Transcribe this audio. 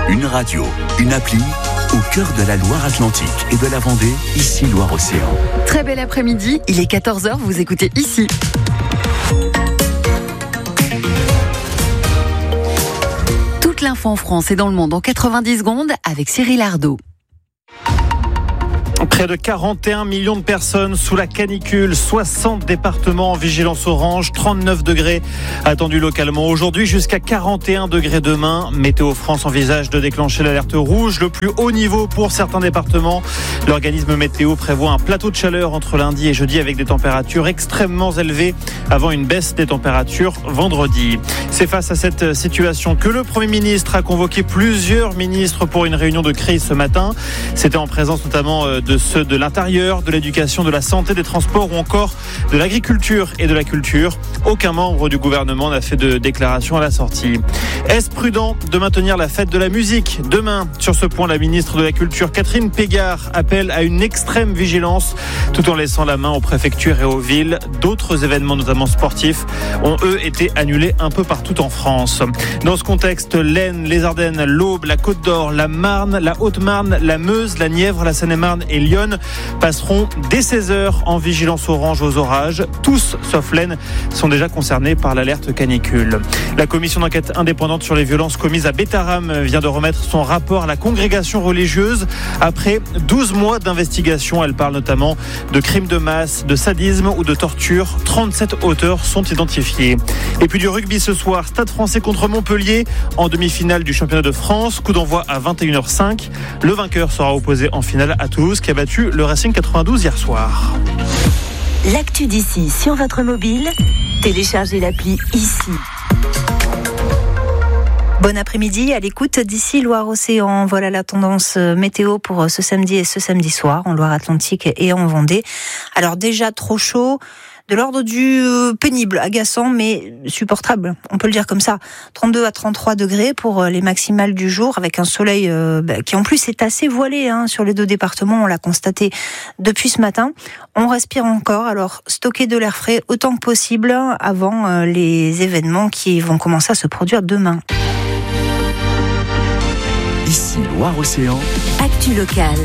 Une radio, une appli, au cœur de la Loire-Atlantique et de la Vendée, ici Loire-Océan. Très bel après-midi, il est 14h, vous écoutez ici. Toute l'info en France et dans le monde en 90 secondes avec Cyril Ardo. Près de 41 millions de personnes sous la canicule, 60 départements en vigilance orange, 39 degrés attendus localement aujourd'hui, jusqu'à 41 degrés demain. Météo France envisage de déclencher l'alerte rouge, le plus haut niveau pour certains départements. L'organisme météo prévoit un plateau de chaleur entre lundi et jeudi avec des températures extrêmement élevées avant une baisse des températures vendredi. C'est face à cette situation que le Premier ministre a convoqué plusieurs ministres pour une réunion de crise ce matin. C'était en présence notamment de ceux de l'intérieur, de l'éducation, de la santé, des transports ou encore de l'agriculture et de la culture. Aucun membre du gouvernement n'a fait de déclaration à la sortie. Est-ce prudent de maintenir la fête de la musique demain? Sur ce point, la ministre de la Culture, Catherine Pégard, appelle à une extrême vigilance tout en laissant la main aux préfectures et aux villes. D'autres événements, notamment sportifs, ont eux été annulés un peu partout en France. Dans ce contexte, l'Aisne, les Ardennes, l'Aube, la Côte d'Or, la Marne, la Haute-Marne, la Meuse, la Nièvre, la Seine-et-Marne et Lyon passeront dès 16h en vigilance orange aux orages. Tous, sauf l'Aisne, sont déjà concernés par l'alerte canicule. La commission d'enquête indépendante sur les violences commises à Bétharram vient de remettre son rapport à la congrégation religieuse. Après 12 mois d'investigation, elle parle notamment de crimes de masse, de sadisme ou de torture. 37 auteurs sont identifiés. Et puis du rugby ce soir, Stade Français contre Montpellier en demi-finale du championnat de France. Coup d'envoi à 21h05. Le vainqueur sera opposé en finale à Toulouse qui a battu le Racing 92 hier soir. L'actu d'ici sur votre mobile, téléchargez l'appli ici. Bon après-midi à l'écoute d'ici Loire-Océan. Voilà la tendance météo pour ce samedi et ce samedi soir en Loire-Atlantique et en Vendée. Alors déjà trop chaud, de l'ordre du pénible, agaçant mais supportable, on peut le dire comme ça. 32 à 33 degrés pour les maximales du jour avec un soleil qui en plus est assez voilé sur les deux départements, on l'a constaté depuis ce matin. On respire encore, alors stocker de l'air frais autant que possible avant les événements qui vont commencer à se produire demain. Ici Loire-Océan. Actu locale.